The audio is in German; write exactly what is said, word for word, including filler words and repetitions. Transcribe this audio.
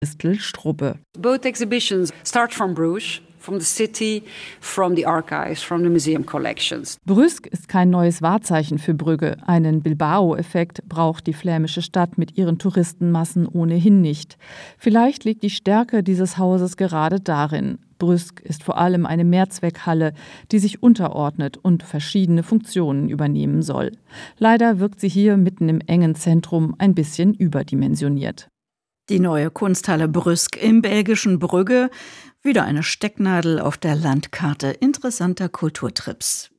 Christel Strubbe. Both exhibitions start from Bruges, from the city, from the archives, from the museum collections. Brüsk ist kein neues Wahrzeichen für Brügge. Einen Bilbao-Effekt braucht die flämische Stadt mit ihren Touristenmassen ohnehin nicht. Vielleicht liegt die Stärke dieses Hauses gerade darin. Brüsk ist vor allem eine Mehrzweckhalle, die sich unterordnet und verschiedene Funktionen übernehmen soll. Leider wirkt sie hier mitten im engen Zentrum ein bisschen überdimensioniert. Die neue Kunsthalle Brüsk im belgischen Brügge, wieder eine Stecknadel auf der Landkarte interessanter Kulturtrips.